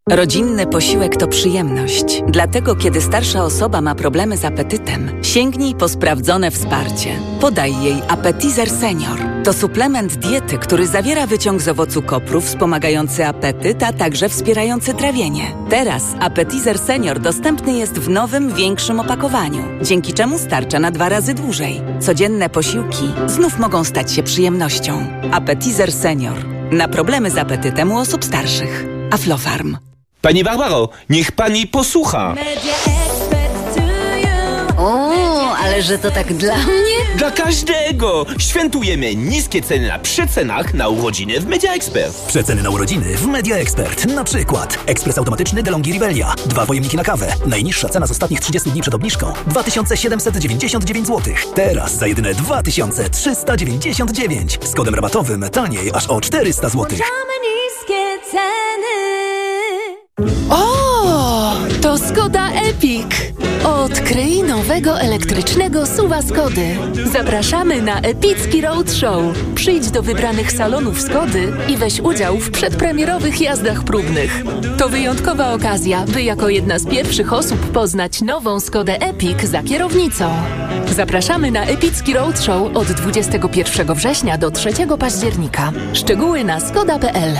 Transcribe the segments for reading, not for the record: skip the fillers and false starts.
Rodzinny posiłek to przyjemność. Dlatego, kiedy starsza osoba ma problemy z apetytem, sięgnij po sprawdzone wsparcie. Podaj jej Appetizer Senior. To suplement diety, który zawiera wyciąg z owocu kopru wspomagający apetyt, a także wspierający trawienie. Teraz Appetizer Senior dostępny jest w nowym, większym opakowaniu, dzięki czemu starcza na 2 razy dłużej. Codzienne posiłki znów mogą stać się przyjemnością. Appetizer Senior. Na problemy z apetytem u osób starszych. Aflofarm. Pani Barbaro, niech pani posłucha. O, ale że to tak dla mnie? Dla każdego! Świętujemy niskie ceny na przecenach na urodziny w Media Expert. Przeceny na urodziny w Media Expert. Na przykład ekspres automatyczny DeLonghi Rivelia. 2 pojemniki na kawę. Najniższa cena z ostatnich 30 dni przed obniżką 2799 zł. Teraz za jedyne 2399. Z kodem rabatowym taniej aż o 400 zł. Niskie ceny. O, to Skoda Epic. Odkryj nowego elektrycznego SUV-a Skody. Zapraszamy na epicki roadshow. Przyjdź do wybranych salonów Skody i weź udział w przedpremierowych jazdach próbnych. To wyjątkowa okazja, by jako jedna z pierwszych osób poznać nową Skodę Epic za kierownicą. Zapraszamy na epicki roadshow od 21 września do 3 października. Szczegóły na skoda.pl.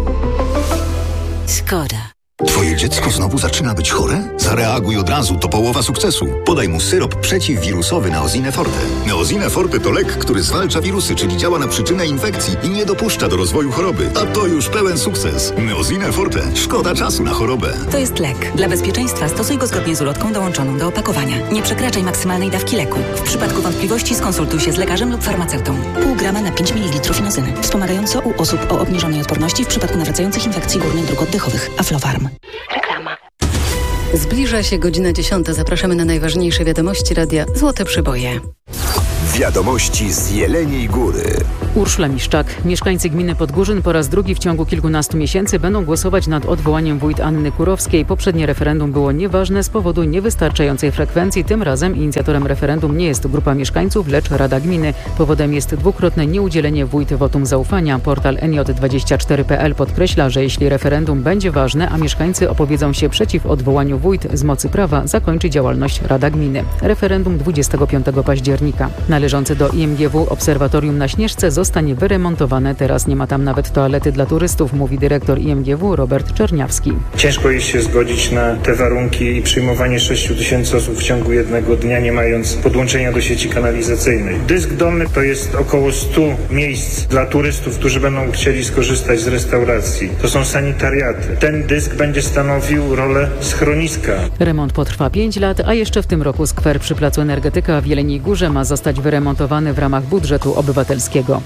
Skoda. Twoje dziecko znowu zaczyna być chore? Zareaguj od razu, to połowa sukcesu. Podaj mu syrop przeciwwirusowy Neosine Forte. Neosine Forte to lek, który zwalcza wirusy, czyli działa na przyczynę infekcji i nie dopuszcza do rozwoju choroby. A to już pełen sukces. Neosine Forte. Szkoda czasu na chorobę. To jest lek. Dla bezpieczeństwa stosuj go zgodnie z ulotką dołączoną do opakowania. Nie przekraczaj maksymalnej dawki leku. W przypadku wątpliwości skonsultuj się z lekarzem lub farmaceutą. Pół grama na 5 ml inozyny. Wspomagająco u osób o obniżonej odporności w przypadku nawracających infekcji górnych dróg oddechowych. Aflofarm. Reklama. Zbliża się godzina 10. Zapraszamy na najważniejsze wiadomości radia Złote Przeboje. Wiadomości z Jeleniej Góry. Urszula Miszczak. Mieszkańcy gminy Podgórzyn po raz drugi w ciągu kilkunastu miesięcy będą głosować nad odwołaniem wójt Anny Kurowskiej. Poprzednie referendum było nieważne z powodu niewystarczającej frekwencji. Tym razem inicjatorem referendum nie jest grupa mieszkańców, lecz Rada Gminy. Powodem jest dwukrotne nieudzielenie wójt wotum zaufania. Portal NJ24.pl podkreśla, że jeśli referendum będzie ważne, a mieszkańcy opowiedzą się przeciw odwołaniu wójt z mocy prawa, zakończy działalność Rada Gminy. Referendum 25 października. Należące do IMGW obserwatorium na Śnieżce zostanie wyremontowane. Teraz nie ma tam nawet toalety dla turystów, mówi dyrektor IMGW Robert Czerniawski. Ciężko jest się zgodzić na te warunki i przyjmowanie 6 000 osób w ciągu jednego dnia, nie mając podłączenia do sieci kanalizacyjnej. Dysk dolny to jest około 100 miejsc dla turystów, którzy będą chcieli skorzystać z restauracji. To są sanitariaty. Ten dysk będzie stanowił rolę schroniska. Remont potrwa 5 lat, a jeszcze w tym roku skwer przy Placu Energetyka w Jeleniej Górze ma zostać wyremontowany w ramach budżetu obywatelskiego.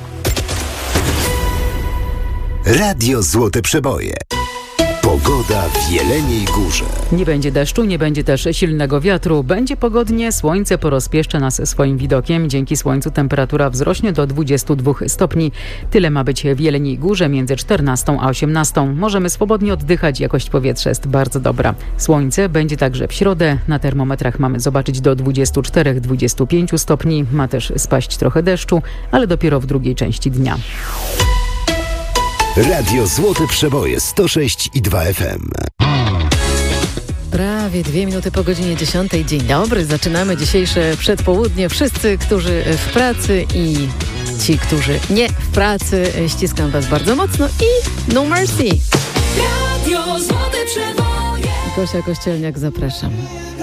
Radio Złote Przeboje. Pogoda w Jeleniej Górze. Nie będzie deszczu, nie będzie też silnego wiatru. Będzie pogodnie, słońce porozpieszcza nas swoim widokiem. Dzięki słońcu temperatura wzrośnie do 22 stopni. Tyle ma być w Jeleniej Górze między 14 a 18. Możemy swobodnie oddychać, jakość powietrza jest bardzo dobra. Słońce będzie także w środę. Na termometrach mamy zobaczyć do 24-25 stopni. Ma też spaść trochę deszczu, ale dopiero w drugiej części dnia. Radio Złote Przeboje 106,2 FM. Prawie 2 minuty po godzinie 10. Dzień dobry. Zaczynamy dzisiejsze przedpołudnie. Wszyscy, którzy w pracy i ci, którzy nie w pracy, ściskam was bardzo mocno i no mercy. Radio Złote Przeboje. Gosia Kościelniak, zapraszam.